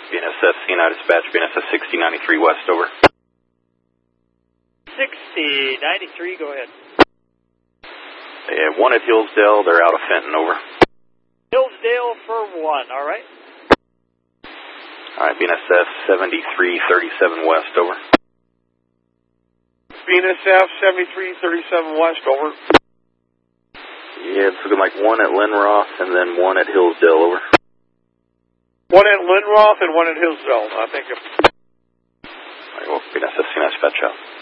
BNSF CNI dispatch, BNSF 6093 West, over. 6093, go ahead. Yeah, 1 at Hillsdale, they're out of Fenton, over. Hillsdale for 1, all right. Alright, BNSF 7337 West, over. BNSF 7337 West, over. Yeah, it's looking like 1 at Linroth and then 1 at Hillsdale, over. 1 at Linroth and 1 at Hillsdale, I think. Alright, well, BNSF CNI dispatch out.